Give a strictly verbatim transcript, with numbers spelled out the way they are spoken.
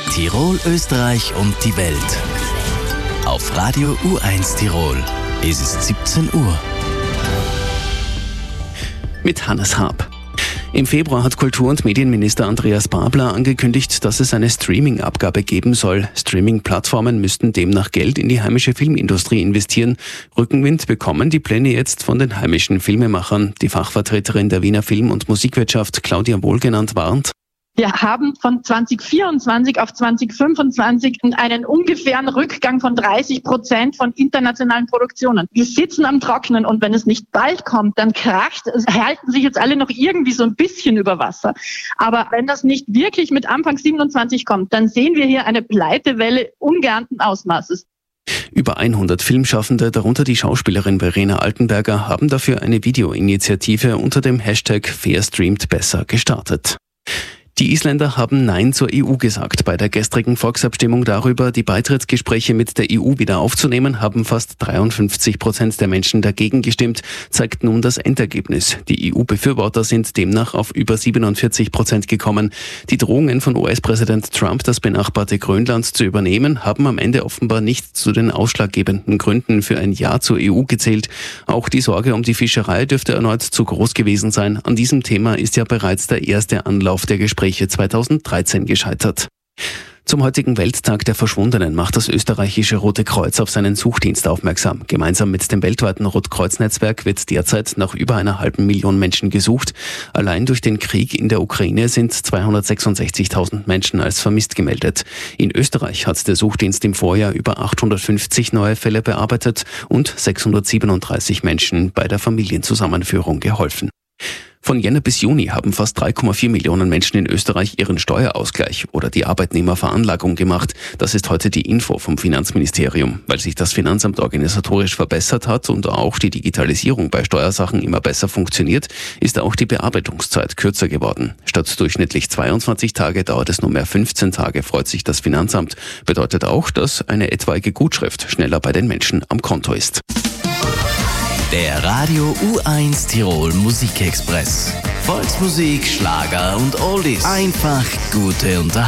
Tirol, Österreich und die Welt. Auf Radio U eins Tirol. Es ist siebzehn Uhr. Mit Hannes Haab. Im Februar hat Kultur- und Medienminister Andreas Babler angekündigt, dass es eine Streaming-Abgabe geben soll. Streaming-Plattformen müssten demnach Geld in die heimische Filmindustrie investieren. Rückenwind bekommen die Pläne jetzt von den heimischen Filmemachern. Die Fachvertreterin der Wiener Film- und Musikwirtschaft, Claudia Wohlgenannt, warnt: Wir haben von zwanzig vierundzwanzig auf zwanzig fünfundzwanzig einen ungefähren Rückgang von dreißig Prozent von internationalen Produktionen. Wir sitzen am Trockenen und wenn es nicht bald kommt, dann kracht es. Halten sich jetzt alle noch irgendwie so ein bisschen über Wasser. Aber wenn das nicht wirklich mit Anfang siebenundzwanzig kommt, dann sehen wir hier eine Pleitewelle ungeahnten Ausmaßes. Über hundert Filmschaffende, darunter die Schauspielerin Verena Altenberger, haben dafür eine Videoinitiative unter dem Hashtag FairStreamedBesser gestartet. Die Isländer haben Nein zur E U gesagt. Bei der gestrigen Volksabstimmung darüber, die Beitrittsgespräche mit der E U wieder aufzunehmen, haben fast dreiundfünfzig Prozent der Menschen dagegen gestimmt, zeigt nun das Endergebnis. Die E U-Befürworter sind demnach auf über siebenundvierzig Prozent gekommen. Die Drohungen von U S-Präsident Trump, das benachbarte Grönland zu übernehmen, haben am Ende offenbar nicht zu den ausschlaggebenden Gründen für ein Ja zur E U gezählt. Auch die Sorge um die Fischerei dürfte erneut zu groß gewesen sein. An diesem Thema ist ja bereits der erste Anlauf der Gespräche zweitausenddreizehn gescheitert. Zum heutigen Welttag der Verschwundenen macht das österreichische Rote Kreuz auf seinen Suchdienst aufmerksam. Gemeinsam mit dem weltweiten Rotkreuz-Netzwerk wird derzeit nach über einer halben Million Menschen gesucht. Allein durch den Krieg in der Ukraine sind zweihundertsechsundsechzigtausend Menschen als vermisst gemeldet. In Österreich hat der Suchdienst im Vorjahr über achthundertfünfzig neue Fälle bearbeitet und sechshundertsiebenunddreißig Menschen bei der Familienzusammenführung geholfen. Von Jänner bis Juni haben fast drei Komma vier Millionen Menschen in Österreich ihren Steuerausgleich oder die Arbeitnehmerveranlagung gemacht. Das ist heute die Info vom Finanzministerium. Weil sich das Finanzamt organisatorisch verbessert hat und auch die Digitalisierung bei Steuersachen immer besser funktioniert, ist auch die Bearbeitungszeit kürzer geworden. Statt durchschnittlich zweiundzwanzig Tage dauert es nur mehr fünfzehn Tage, freut sich das Finanzamt. Bedeutet auch, dass eine etwaige Gutschrift schneller bei den Menschen am Konto ist. Der Radio U eins Tirol Musikexpress. Volksmusik, Schlager und Oldies. Einfach gute Unterhaltung.